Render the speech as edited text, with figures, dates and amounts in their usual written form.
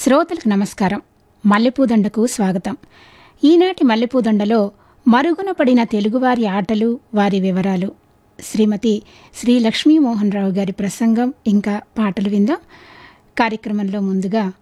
శ్రోతలకు నమస్కారం. మల్లెపూదండకు స్వాగతం. ఈనాటి మల్లెపూదండలో మరుగున పడిన తెలుగువారి ఆటలు, వారి వివరాలు, శ్రీమతి శ్రీ లక్ష్మీమోహన్ రావు గారి ప్రసంగం ఇంకా పాటలు విందాం. కార్యక్రమంలో ముందుగా